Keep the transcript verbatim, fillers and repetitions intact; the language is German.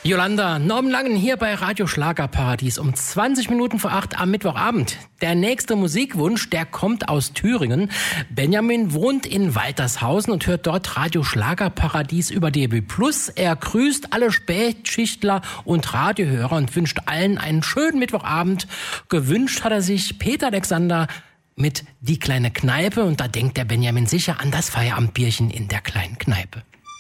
Jolanda, Norman Langen hier bei Radio Schlagerparadies um zwanzig Minuten vor acht am Mittwochabend. Der nächste Musikwunsch, der kommt aus Thüringen. Benjamin wohnt in Waltershausen und hört dort Radio Schlagerparadies über D A B plus. Er grüßt alle Spätschichtler und Radiohörer und wünscht allen einen schönen Mittwochabend. Gewünscht hat er sich Peter Alexander mit Die kleine Kneipe und da denkt der Benjamin sicher an das Feierabendbierchen in der kleinen Kneipe.